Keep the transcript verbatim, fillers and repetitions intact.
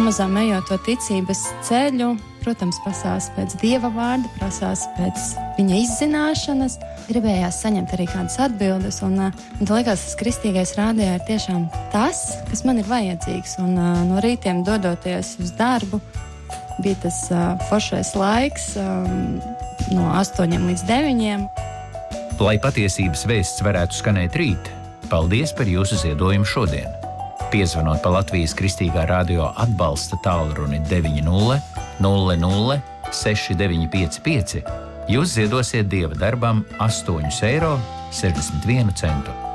pamazām ejot to ticības ceļu, protams, prasās pēc Dieva vārda, prasās pēc viņa izzināšanas. Gribējās saņemt arī kādas atbildes, un man liekas, tas kristīgais rādījā ir tiešām tas, kas man ir vajadzīgs. Un no rītiem dodoties uz darbu, bija tas foršais laiks no astoņiem līdz deviņiem. Lai patiesības vēsts varētu skanēt rīt, paldies par jūsu ziedojumu šodien. Piezvanot pa Latvijas Kristīgā radio atbalsta tālruni deviņi nulle nulle nulle seši deviņi pieci pieci, jūs ziedosiet Dieva darbam astoņus eiro sešdesmit vienu centu.